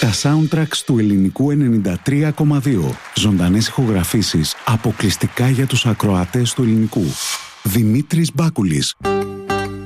Τα soundtracks του ελληνικού 93,2. Ζωντανές ηχογραφήσεις αποκλειστικά για τους ακροατές του ελληνικού. Δημήτρης Μπάκουλης.